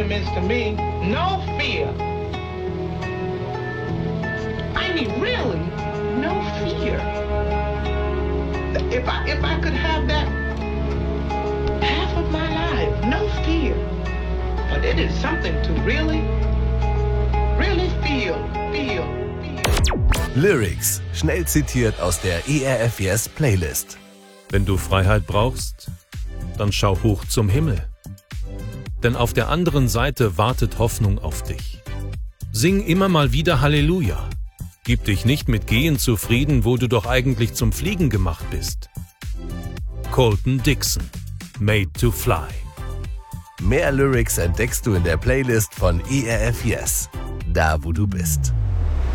freedom is to me no fear. I mean, really, no fear. If I could have that half of my life, no fear. But it is something to really feel. Lyrics, schnell zitiert aus der ERF Yes Playlist. Wenn du Freiheit brauchst, dann schau hoch zum Himmel. Denn auf der anderen Seite wartet Hoffnung auf dich. Sing immer mal wieder Halleluja. Gib dich nicht mit Gehen zufrieden, wo du doch eigentlich zum Fliegen gemacht bist. Colton Dixon, Made to Fly. Mehr Lyrics entdeckst du in der Playlist von ERF Yes, da wo du bist.